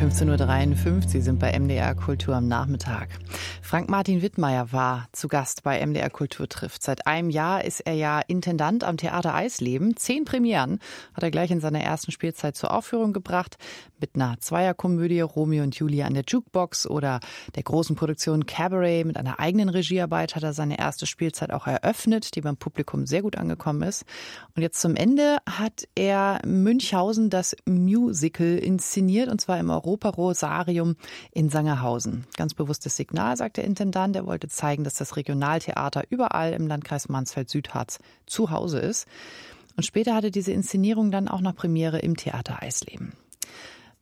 15:53 Uhr sind bei MDR Kultur am Nachmittag. Frank-Martin Wittmeier war zu Gast bei MDR Kultur trifft. Seit einem Jahr ist er ja Intendant am Theater Eisleben. 10 Premieren hat er gleich in seiner ersten Spielzeit zur Aufführung gebracht. Mit einer Zweierkomödie Romeo und Julia an der Jukebox oder der großen Produktion Cabaret mit einer eigenen Regiearbeit hat er seine erste Spielzeit auch eröffnet, die beim Publikum sehr gut angekommen ist. Und jetzt zum Ende hat er Münchhausen das Musical inszeniert, und zwar im Europa-Rosarium in Sangerhausen. Ganz bewusstes Signal, sagt der Intendant. Er wollte zeigen, dass das Regionaltheater überall im Landkreis Mansfeld-Südharz zu Hause ist. Und später hatte diese Inszenierung dann auch noch Premiere im Theater Eisleben.